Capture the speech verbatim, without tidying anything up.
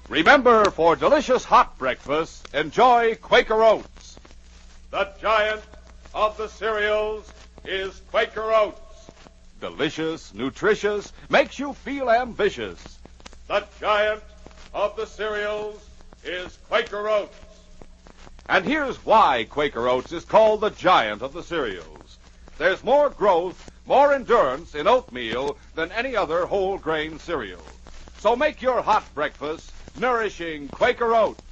Remember, for delicious hot breakfast, enjoy Quaker Oats. The giant of the cereals is Quaker Oats. Delicious, nutritious, makes you feel ambitious. The giant of the cereals is Quaker Oats. And here's why Quaker Oats is called the giant of the cereals. There's more growth, more endurance in oatmeal than any other whole grain cereal. So make your hot breakfast nourishing Quaker Oats.